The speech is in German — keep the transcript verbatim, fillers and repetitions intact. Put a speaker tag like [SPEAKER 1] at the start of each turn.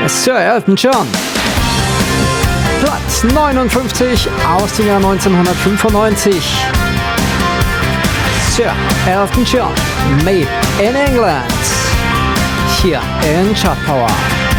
[SPEAKER 1] Sir Elton John. Platz neunundfünfzig aus dem Jahr neunzehnhundertfünfundneunzig. Sir Elton John, Made in England. Hier in Chartpower.